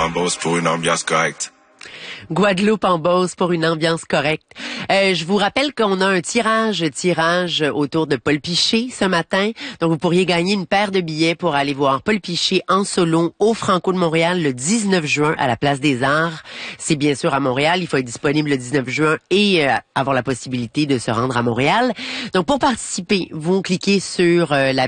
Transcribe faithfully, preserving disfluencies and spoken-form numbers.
en Beauce pour une ambiance correcte. Guadeloupe en Beauce pour une ambiance correcte. Euh, je vous rappelle qu'on a un tirage, tirage autour de Paul Piché ce matin. Donc, vous pourriez gagner une paire de billets pour aller voir Paul Piché en solo au Franco de Montréal le dix-neuf juin à la Place des Arts. C'est bien sûr à Montréal. Il faut être disponible le dix-neuf juin et euh, avoir la possibilité de se rendre à Montréal. Donc, pour participer, vous cliquez sur euh, la